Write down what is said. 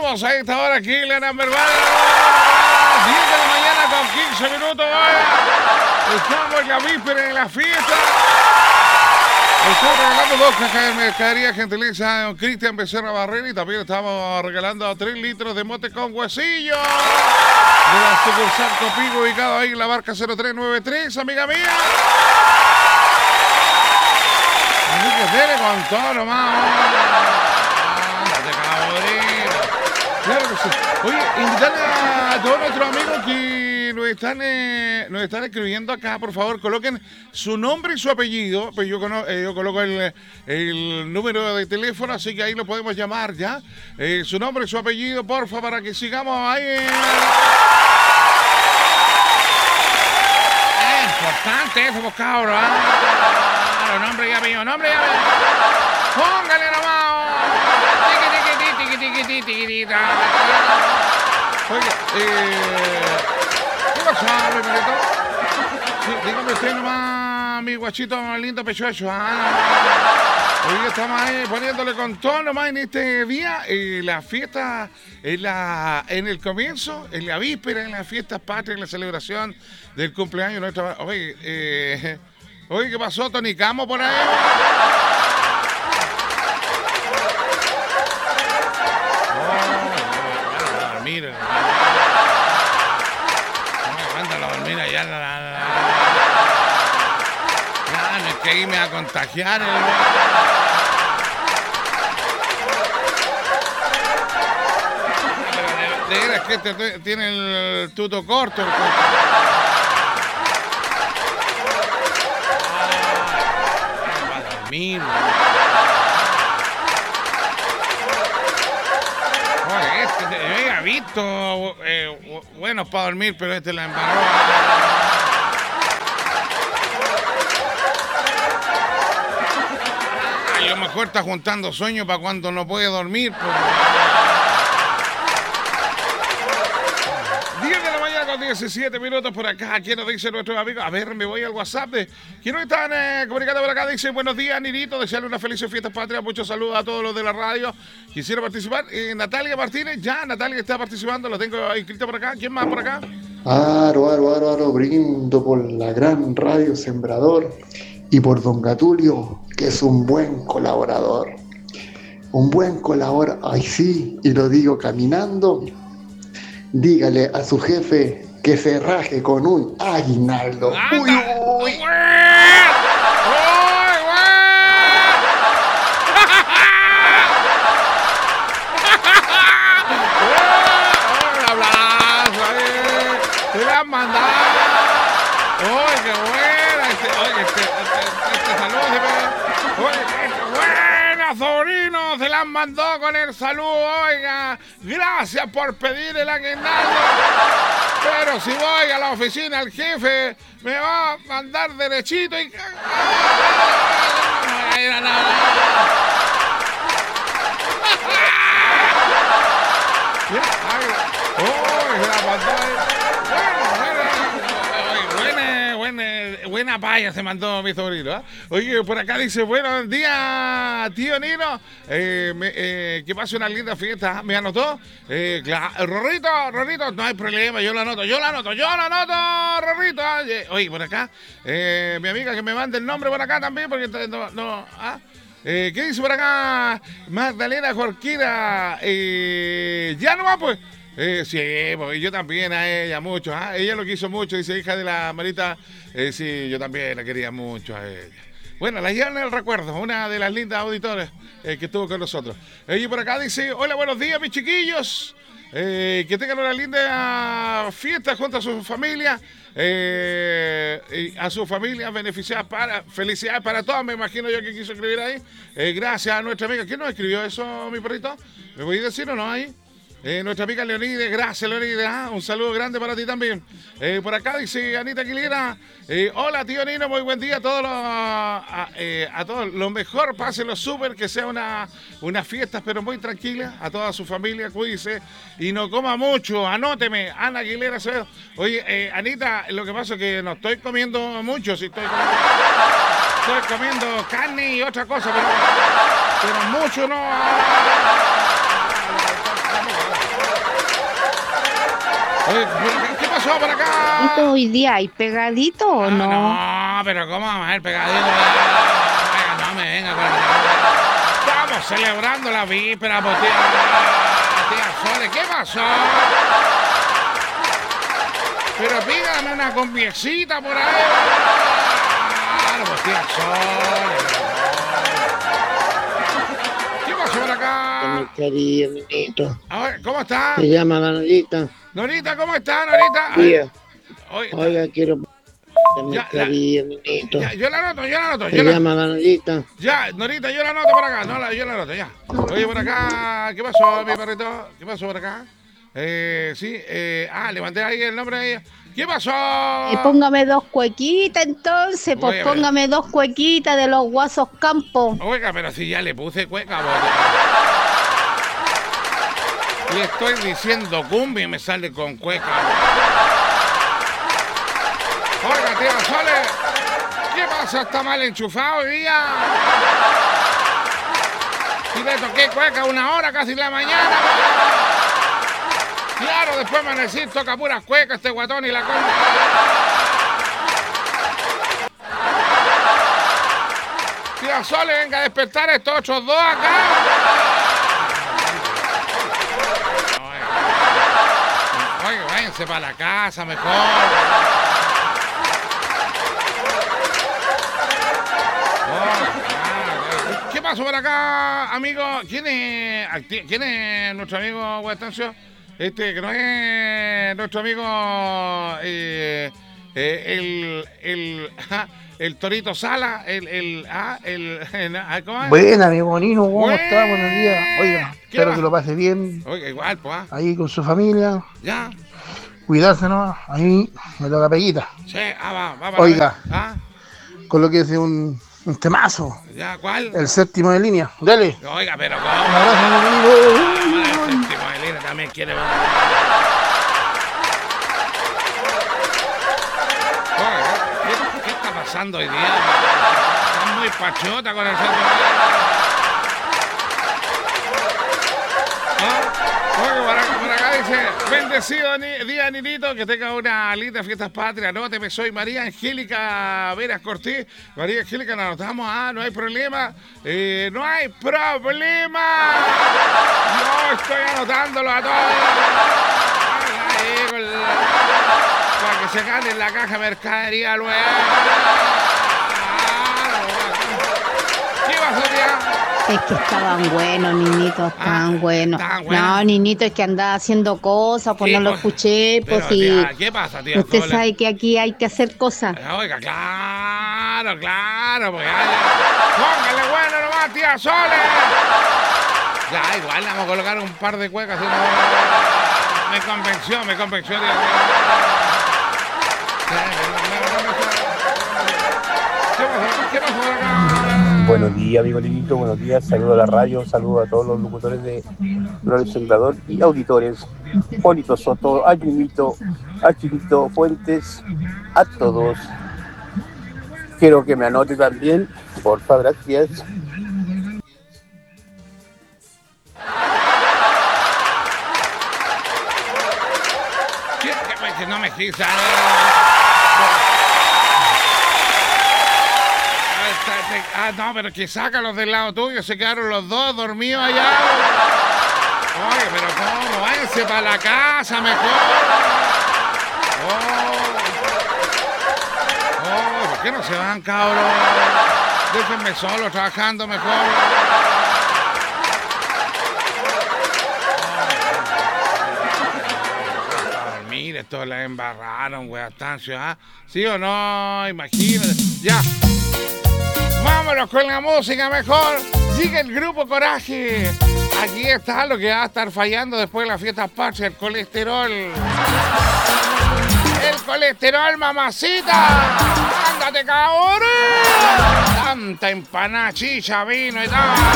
Estamos a esta hora aquí en la Number One. 10 de la mañana con 15 minutos. Estamos en la víspera de la fiesta. Estamos regalando 2 cajas de mercadería gentileza de don Cristian Becerra Barrera y también estamos regalando 3 litros de mote con huesillo de la sucursal Copigo, ubicado ahí en la barca 0393, amiga mía. Así que dele con todo nomás. Ándate, cabrón. Claro que sí. Oye, invitarle a todos nuestros amigos que nos están escribiendo acá, por favor, coloquen su nombre y su apellido. Pues yo coloco el número de teléfono, así que ahí lo podemos llamar ya. Su nombre y su apellido, porfa, para que sigamos ahí. Es importante eso, pues, cabros. Nombre y apellido, nombre y apellido. Póngale nomás. Oye, ¿qué pasó, mi perrito? Sí, dígame usted nomás, mi guachito lindo pechocho. Hoy estamos ahí poniéndole con todo nomás en este día. La fiesta, en el comienzo, en la víspera, en las fiestas patrias, en la celebración del cumpleaños. Oye, oye, ¿qué pasó, Tony Camo por ahí? Mira, mándalo a dormir allá. No es que ahí me va a contagiar. De veras que este tiene el tuto corto. Va a dormir. Yo había visto buenos para dormir, pero este la embarró. A lo mejor está juntando sueños para cuando no puede dormir. 10 de la mañana con 17 minutos por acá. ¿Quién nos dice nuestro amigo? A ver, me voy al WhatsApp de ¿quién nos están comunicando por acá? Dice, buenos días, Nirito, desearle una feliz fiesta patria, muchos saludos a todos los de la radio. Quisiera participar. Natalia Martínez, ya Natalia está participando, lo tengo inscrito por acá. ¿Quién más por acá? Aro, brindo por la gran radio Sembrador y por don Gatulio, que es un buen colaborador. Un buen colaborador, ay sí, y lo digo caminando. Dígale a su jefe que se raje con un aguinaldo. ¡Uy! ¡Se la han mandado! ¡Oye, qué buena! Este saludo se ve. ¡Oye, qué buena, sobrino! Se la han mandado con el saludo, oiga. Gracias por pedir el aguinaldo. Pero si voy a la oficina, el jefe me va a mandar derechito y... Buena paya se mandó mi sobrino, ¿eh? Oye, por acá dice, buenos días, tío Nino. Que pase una linda fiesta. ¿Me anotó? Rorrito, no hay problema, yo lo anoto, Rorrito. Oye, por acá, mi amiga que me mande el nombre por acá también, porque ¿qué dice por acá? Magdalena Jorquera. Ya no va, pues. Sí, porque yo también a ella mucho. Ella lo quiso mucho, dice, hija de la Marita. Sí, yo también la quería mucho a ella. Bueno, la llevan en el recuerdo, una de las lindas auditoras que estuvo con nosotros. Ella por acá dice, hola, buenos días, mis chiquillos. Que tengan una linda fiesta junto a su familia. Y a su familia felicidades para todos, me imagino yo que quiso escribir ahí. Gracias a nuestra amiga. ¿Quién nos escribió eso, mi perrito? ¿Me podéis decir o no ahí? Nuestra amiga Leonides, gracias Leonides, un saludo grande para ti también. Por acá dice Anita Aguilera, hola tío Nino, muy buen día a todos a todos, lo mejor, pásenlo súper, que sea una fiesta pero muy tranquila, a toda su familia, cuídese y no coma mucho, anóteme, Ana Aguilera. Oye, Anita, lo que pasa es que no estoy comiendo mucho, estoy comiendo carne y otra cosa, pero mucho no. ¿Qué pasó por acá? ¿Hoy día hay pegadito o no? No, pero ¿cómo vamos a ver pegadito? No me venga con Estamos celebrando la víspera, pues, tía Sole. ¿Qué pasó? Pero pídame una conviecita por ahí. Claro, pues tía Sole. ¿Qué pasó por acá? Mi querido niñito. A ver, ¿cómo está? Se llama la Norita. Norita, ¿cómo está, Norita? Tía. Oiga, Oiga, quiero... Mi Ya, querido niñito. yo la anoto. Se llama la Norita. Ya, Norita, yo la anoto por acá. No, yo la anoto, ya. Oye, por acá, ¿qué pasó, mi perrito? ¿Qué pasó por acá? Sí, levanté ahí el nombre de ella. ¿Qué pasó? Póngame 2 cuequitas entonces, pues Oye, póngame 2 cuequitas de los Guasos Campos. Oiga, pero si ya le puse cueca, vos. Le estoy diciendo cumbia y me sale con cueca. Oiga, tía Sole, ¿qué pasa? ¿Está mal enchufado hoy día? Y le toqué cueca 1 hora, casi la mañana. Claro, después amanecí, toca puras cuecas este guatón y la conga. Tía Sole, venga a despertar a estos otros dos acá. Oye, váyanse para la casa mejor. ¿Qué pasó por acá, amigo? ¿Quién es nuestro amigo Guastancio? Que no es nuestro amigo el Torito Sala, ¿cómo es? Buena, amigo Nino, ¿cómo está? Buena. Buenos días. Oiga, espero que lo pase bien. Oiga, igual, pues. Ahí con su familia. Ya. Cuidarse, ¿no? Ahí me toca peguita. Sí, va. Oiga, ¿Ah? colóquese un temazo. ¿Ya? ¿Cuál? El 7º de línea. Dale. Oiga, pero Un ¿cómo? abrazo, amigo Nino. El séptimo de línea también quiere ver. Oiga, ¿qué está pasando hoy día? Están muy pachota con el séptimo de línea. Oiga, por acá dice, bendecido día, Ninito, que tenga una linda fiestas patrias. Anóteme, soy María Angélica Veras Cortés. María Angélica, la anotamos. No hay problema. No hay problema. Yo estoy anotándolo a todos. Para que se gane en la caja de mercadería luego. ¿Qué pasó, tía? Es que estaban buenos, niñitos, estaban buenos. No, niñito, es que andaba haciendo cosas, pues no lo escuché, pues Pero, sí. tía, ¿qué pasa, tía? Usted Sole? sabe que aquí hay que hacer cosas. Oiga, claro, pues póngale bueno nomás, tía Sole. Ya, igual le vamos a colocar un par de cuecas. Me convenció, tía. ¿Qué pasó por acá? Buenos días, amigo Ninito, buenos días, saludo a la radio, saludo a todos los locutores de Radio Sembrador y auditores, Polito Soto, a Junito, a Chilito Fuentes, a todos. Quiero que me anote también, porfa, gracias. Que no me quisa. No, pero que sácalos del lado tuyo, se quedaron los dos dormidos allá. Oye, pero ¿cómo? Váyanse para la casa mejor. ¿Por qué no se van, cabros? Déjenme solo trabajando mejor. Mire, esto la embarraron, Guastancio, ¿ah? ¿Sí o no? Imagínate. Ya. Vámonos con la música mejor. Sigue el grupo Coraje. Aquí está lo que va a estar fallando después de la fiesta patrias, el colesterol. El colesterol, mamacita. Ándate, cabrón. Tanta empanada, chicha, vino y tal.